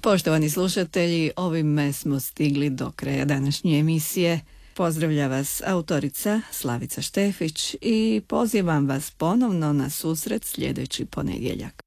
Poštovani slušatelji, ovime smo stigli do kraja današnje emisije. Pozdravlja vas autorica Slavica Štefić i pozivam vas ponovno na susret sljedeći ponedjeljak.